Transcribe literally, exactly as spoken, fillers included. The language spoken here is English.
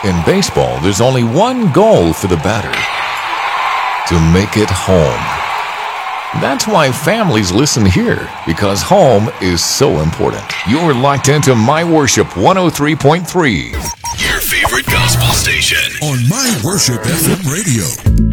In baseball, there's only one goal for the batter: to make it home. That's why families listen here, because home is so important. You're locked into My Worship one oh three point three. Your favorite gospel station. On My Worship F M Radio.